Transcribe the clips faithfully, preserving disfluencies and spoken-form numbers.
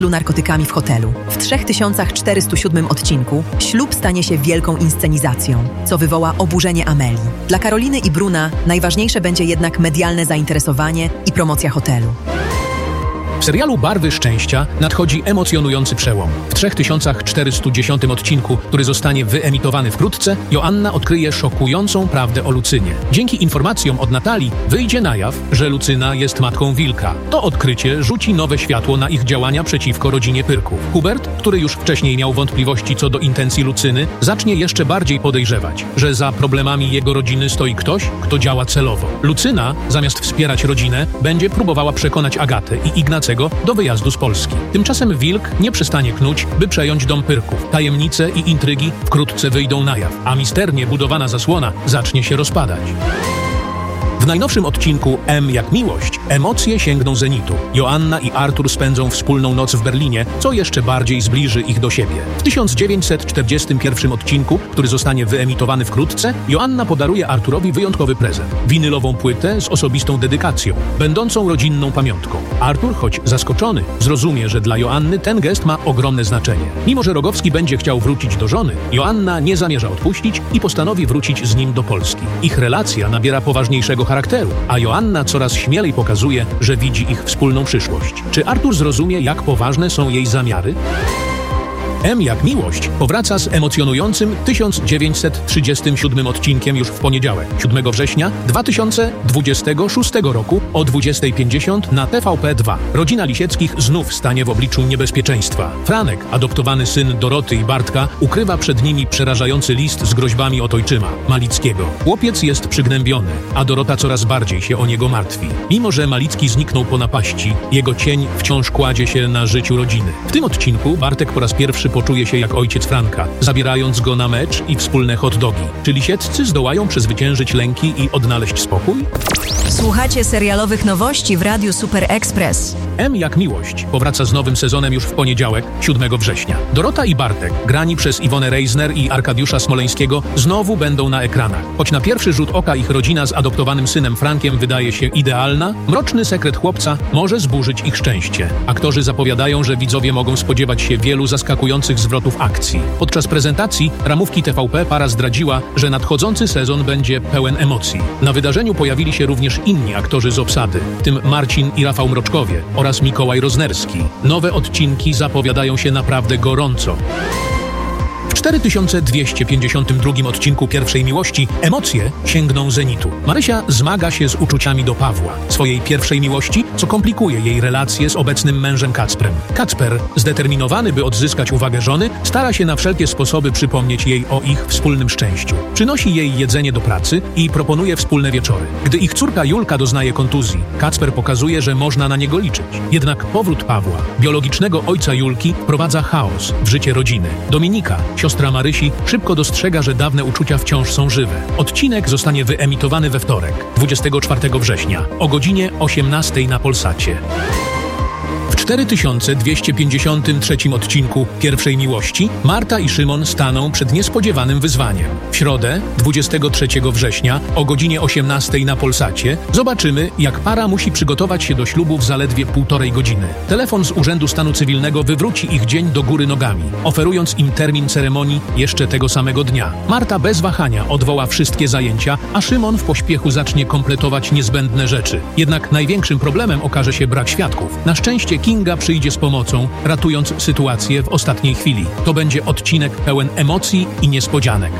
narkotykami w hotelu. W trzy tysiące czterysta siódmym odcinku ślub stanie się wielką inscenizacją, co wywoła oburzenie Amelii. Dla Karoliny i Bruna najważniejsze będzie jednak medialne zainteresowanie i promocja hotelu. W serialu Barwy Szczęścia nadchodzi emocjonujący przełom. W trzy tysiące czterysta dziesiątym odcinku, który zostanie wyemitowany wkrótce, Joanna odkryje szokującą prawdę o Lucynie. Dzięki informacjom od Natalii wyjdzie na jaw, że Lucyna jest matką Wilka. To odkrycie rzuci nowe światło na ich działania przeciwko rodzinie Pyrków. Hubert, który już wcześniej miał wątpliwości co do intencji Lucyny, zacznie jeszcze bardziej podejrzewać, że za problemami jego rodziny stoi ktoś, kto działa celowo. Lucyna, zamiast wspierać rodzinę, będzie próbowała przekonać Agatę i Ignacego do wyjazdu z Polski. Tymczasem Wilk nie przestanie knuć, by przejąć dom Pyrków. Tajemnice i intrygi wkrótce wyjdą na jaw, a misternie budowana zasłona zacznie się rozpadać. W najnowszym odcinku M jak miłość emocje sięgną zenitu. Joanna i Artur spędzą wspólną noc w Berlinie, co jeszcze bardziej zbliży ich do siebie. W tysiąc dziewięćset czterdziestym pierwszym odcinku, który zostanie wyemitowany wkrótce, Joanna podaruje Arturowi wyjątkowy prezent. Winylową płytę z osobistą dedykacją, będącą rodzinną pamiątką. Artur, choć zaskoczony, zrozumie, że dla Joanny ten gest ma ogromne znaczenie. Mimo że Rogowski będzie chciał wrócić do żony, Joanna nie zamierza odpuścić i postanowi wrócić z nim do Polski. Ich relacja nabiera poważniejszego charakteru, a Joanna coraz śmielej pokazuje, że widzi ich wspólną przyszłość. Czy Artur zrozumie, jak poważne są jej zamiary? M jak miłość powraca z emocjonującym tysiąc dziewięćset trzydziestym siódmym odcinkiem już w poniedziałek, siódmego września dwa tysiące dwudziestego szóstego roku o dwudziestej pięćdziesiąt na T V P dwa. Rodzina Lisieckich znów stanie w obliczu niebezpieczeństwa. Franek, adoptowany syn Doroty i Bartka, ukrywa przed nimi przerażający list z groźbami od ojczyma, Malickiego. Chłopiec jest przygnębiony, a Dorota coraz bardziej się o niego martwi. Mimo że Malicki zniknął po napaści, jego cień wciąż kładzie się na życiu rodziny. W tym odcinku Bartek po raz pierwszy poczuje się jak ojciec Franka, zabierając go na mecz i wspólne hot dogi. Czy Lisieccy zdołają przezwyciężyć lęki i odnaleźć spokój? Słuchacie serialowych nowości w Radiu Super Express. M jak miłość powraca z nowym sezonem już w poniedziałek, siódmego września. Dorota i Bartek, grani przez Iwonę Reisner i Arkadiusza Smoleńskiego, znowu będą na ekranach. Choć na pierwszy rzut oka ich rodzina z adoptowanym synem Frankiem wydaje się idealna, mroczny sekret chłopca może zburzyć ich szczęście. Aktorzy zapowiadają, że widzowie mogą spodziewać się wielu zaskakujących zwrotów akcji. Podczas prezentacji ramówki T V P para zdradziła, że nadchodzący sezon będzie pełen emocji. Na wydarzeniu pojawili się również inni aktorzy z obsady, w tym Marcin i Rafał Mroczkowie oraz Mikołaj Roznerski. Nowe odcinki zapowiadają się naprawdę gorąco. W cztery tysiące dwieście pięćdziesiątym drugim odcinku Pierwszej Miłości emocje sięgną zenitu. Marysia zmaga się z uczuciami do Pawła, swojej pierwszej miłości, co komplikuje jej relacje z obecnym mężem Kacprem. Kacper, zdeterminowany, by odzyskać uwagę żony, stara się na wszelkie sposoby przypomnieć jej o ich wspólnym szczęściu. Przynosi jej jedzenie do pracy i proponuje wspólne wieczory. Gdy ich córka Julka doznaje kontuzji, Kacper pokazuje, że można na niego liczyć. Jednak powrót Pawła, biologicznego ojca Julki, wprowadza chaos w życie rodziny. Dominika, siostra Marysi, szybko dostrzega, że dawne uczucia wciąż są żywe. Odcinek zostanie wyemitowany we wtorek, dwudziestego czwartego września, o godzinie osiemnastej na Polsacie. W cztery tysiące dwieście pięćdziesiątym trzecim odcinku Pierwszej Miłości Marta i Szymon staną przed niespodziewanym wyzwaniem. W środę, dwudziestego trzeciego września, o godzinie osiemnastej na Polsacie, zobaczymy, jak para musi przygotować się do ślubu w zaledwie półtorej godziny. Telefon z Urzędu Stanu Cywilnego wywróci ich dzień do góry nogami, oferując im termin ceremonii jeszcze tego samego dnia. Marta bez wahania odwoła wszystkie zajęcia, a Szymon w pośpiechu zacznie kompletować niezbędne rzeczy. Jednak największym problemem okaże się brak świadków. Na szczęście Kinga przyjdzie z pomocą, ratując sytuację w ostatniej chwili. To będzie odcinek pełen emocji i niespodzianek.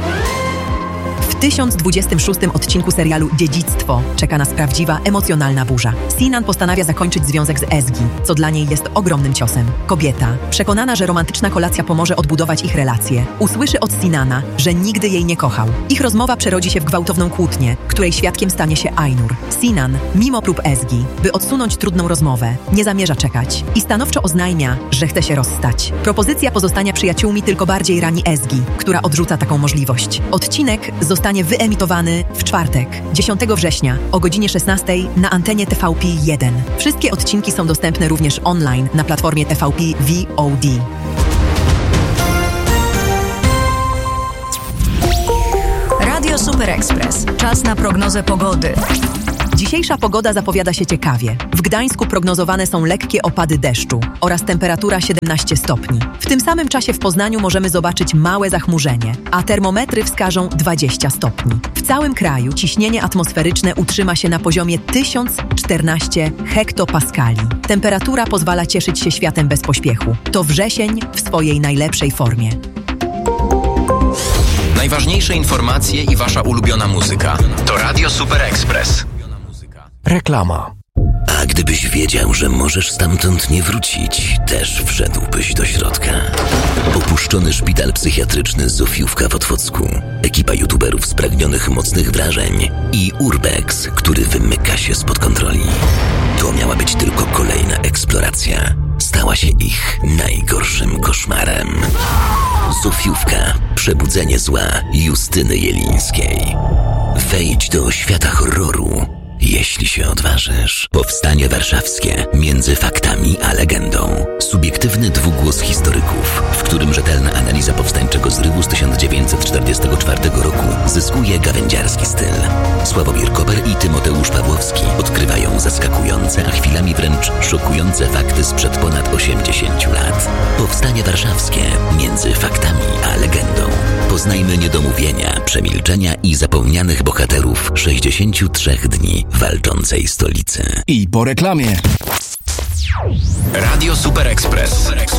W tysiąc dwudziestym szóstym odcinku serialu Dziedzictwo czeka nas prawdziwa, emocjonalna burza. Sinan postanawia zakończyć związek z Ezgi, co dla niej jest ogromnym ciosem. Kobieta, przekonana, że romantyczna kolacja pomoże odbudować ich relacje, usłyszy od Sinana, że nigdy jej nie kochał. Ich rozmowa przerodzi się w gwałtowną kłótnię, której świadkiem stanie się Ainur. Sinan, mimo prób Ezgi, by odsunąć trudną rozmowę, nie zamierza czekać i stanowczo oznajmia, że chce się rozstać. Propozycja pozostania przyjaciółmi tylko bardziej rani Ezgi, która odrzuca taką możliwość. Odcinek zostanie wyemitowany w czwartek, dziesiątego września o godzinie szesnastej na antenie T V P jeden. Wszystkie odcinki są dostępne również online na platformie T V P V O D. Radio Super Express. Czas na prognozę pogody. Dzisiejsza pogoda zapowiada się ciekawie. W Gdańsku prognozowane są lekkie opady deszczu oraz temperatura siedemnaście stopni. W tym samym czasie w Poznaniu możemy zobaczyć małe zachmurzenie, a termometry wskażą dwadzieścia stopni. W całym kraju ciśnienie atmosferyczne utrzyma się na poziomie tysiąc czternaście hektopaskali. Temperatura pozwala cieszyć się światem bez pośpiechu. To wrzesień w swojej najlepszej formie. Najważniejsze informacje i wasza ulubiona muzyka. To Radio Super Express. Reklama. A gdybyś wiedział, że możesz stamtąd nie wrócić, też wszedłbyś do środka. Opuszczony szpital psychiatryczny Zofiówka w Otwocku, ekipa youtuberów spragnionych mocnych wrażeń i Urbex, który wymyka się spod kontroli. To miała być tylko kolejna eksploracja. Stała się ich najgorszym koszmarem. Zofiówka. Przebudzenie zła Justyny Jelińskiej. Wejdź do świata horroru, jeśli się odważysz. Powstanie warszawskie między faktami a legendą. Subiektywny dwugłos historyków, w którym rzetelna analiza powstańczego zrywu z tysiąc dziewięćset czterdziestego czwartego roku zyskuje gawędziarski styl. Sławomir Koper i Tymoteusz Pawłowski odkrywają zaskakujące, a chwilami wręcz szokujące fakty sprzed ponad osiemdziesięciu lat. Powstanie warszawskie między faktami a legendą. Poznajmy niedomówienia, przemilczenia i zapomnianych bohaterów sześćdziesięciu trzech dni walczącej stolicy. I po reklamie. Radio Super Express.